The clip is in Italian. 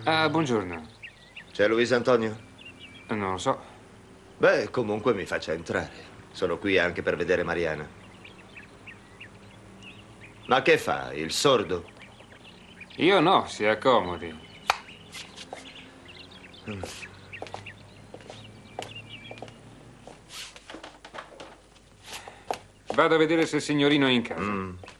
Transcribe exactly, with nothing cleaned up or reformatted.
Ah, buongiorno. C'è Luis Antonio? Non lo so. Beh, comunque mi faccia entrare. Sono qui anche per vedere Mariana. Ma che fa, il sordo? Io no, si accomodi. Mm. Vado a vedere se il signorino è in casa. Mm.